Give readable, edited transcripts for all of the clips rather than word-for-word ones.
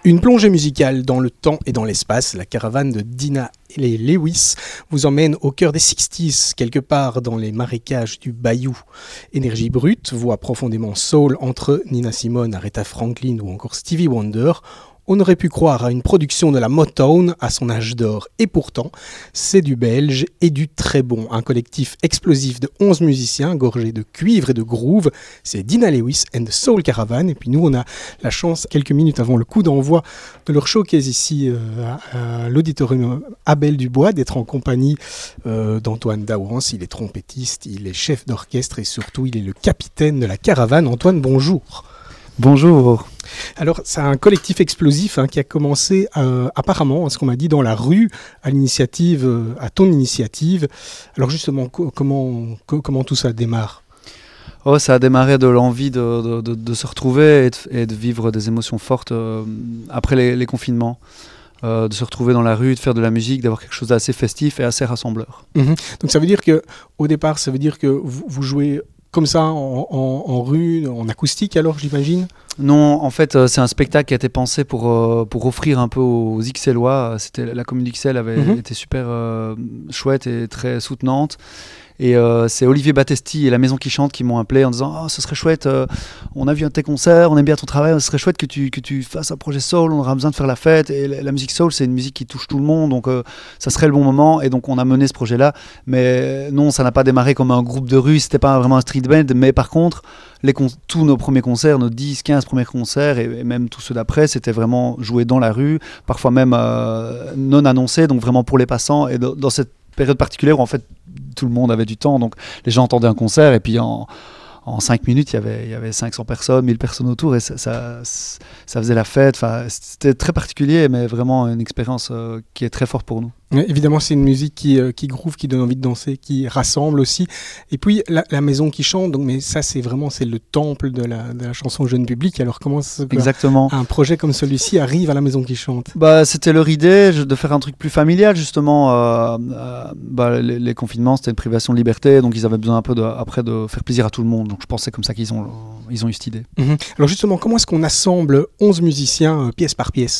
Une plongée musicale dans le temps et dans l'espace, la caravane de Dina et Lewis vous emmène au cœur des 60s, quelque part dans les marécages du Bayou. Énergie brute, voix profondément soul entre Nina Simone, Aretha Franklin ou encore Stevie Wonder. On aurait pu croire à une production de la Motown à son âge d'or. Et pourtant, c'est du belge et du très bon. Un collectif explosif de 11 musiciens, gorgés de cuivre et de groove. C'est Dina Lewis and the Soul Caravan. Et puis nous, on a la chance, quelques minutes avant le coup d'envoi de leur showcase ici à l'auditorium Abel Dubois, d'être en compagnie d'Antoine Daouance. Il est trompettiste, il est chef d'orchestre et surtout, il est le capitaine de la caravane. Antoine, bonjour. Bonjour. Alors, c'est un collectif explosif qui a commencé apparemment, à ce qu'on m'a dit, dans la rue, à ton initiative. Alors justement, comment tout ça démarre ? Ça a démarré de l'envie de se retrouver et de vivre des émotions fortes après les confinements. De se retrouver dans la rue, de faire de la musique, d'avoir quelque chose d'assez festif et assez rassembleur. Mmh. Donc ça veut dire qu'au départ, que vous jouez comme ça en rue, en acoustique alors, j'imagine ? Non, en fait, c'est un spectacle qui a été pensé pour offrir un peu aux XLois. La commune d'XL avait été super chouette et très soutenante. Et c'est Olivier Battesti et La Maison qui Chante qui m'ont appelé en disant « ce serait chouette, on a vu un de tes concerts, on aime bien ton travail, ce serait chouette que tu fasses un projet soul, on aura besoin de faire la fête. » Et la musique soul, c'est une musique qui touche tout le monde, donc ça serait le bon moment. Et donc on a mené ce projet-là. Mais non, ça n'a pas démarré comme un groupe de rue, c'était pas vraiment un street band. Mais par contre, tous nos premiers concerts, nos 10, 15 premiers concerts, et même tous ceux d'après, c'était vraiment joué dans la rue, parfois même non annoncé, donc vraiment pour les passants. Et dans cette période particulière où en fait tout le monde avait du temps, donc les gens entendaient un concert et puis en 5 minutes il y avait 500 personnes, 1000 personnes autour et ça faisait la fête. Enfin, c'était très particulier mais vraiment une expérience qui est très forte pour nous. Évidemment, c'est une musique qui groove, qui donne envie de danser, qui rassemble aussi. Et puis, la maison qui chante, donc, mais ça, c'est le temple de la chanson jeune public. Alors, comment Exactement. Un projet comme celui-ci arrive à la maison qui chante ? C'était leur idée de faire un truc plus familial, justement. Les confinements, c'était une privation de liberté, donc ils avaient besoin un peu après de faire plaisir à tout le monde. Donc, je pense que c'est comme ça qu'ils ont eu cette idée. Alors, justement, comment est-ce qu'on assemble 11 musiciens pièce par pièce ?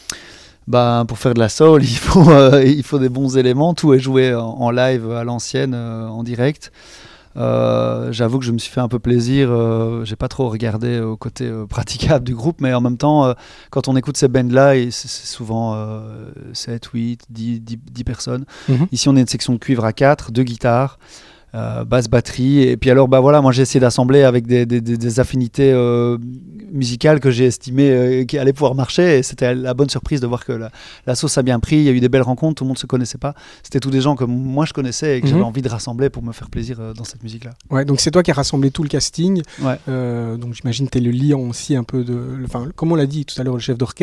Pour faire de la soul, il faut des bons éléments. Tout est joué en live à l'ancienne, en direct. J'avoue que je me suis fait un peu plaisir. J'ai pas trop regardé au côté praticable du groupe, mais en même temps, quand on écoute ces bands-là, c'est souvent 7, 8, 10 personnes. Ici, on est une section de cuivre à 4, 2 guitares. Basse, batterie, et puis alors moi j'ai essayé d'assembler avec des affinités musicales que j'ai estimées qui allaient pouvoir marcher, et c'était la bonne surprise de voir que la sauce a bien pris. Il y a eu des belles rencontres, tout le monde se connaissait pas, c'était tous des gens que moi je connaissais et que j'avais envie de rassembler pour me faire plaisir dans cette musique là. Ouais, donc c'est toi qui as rassemblé tout le casting. Ouais. Donc j'imagine que tu es le liant aussi un peu comme on l'a dit tout à l'heure, le chef d'orchestre.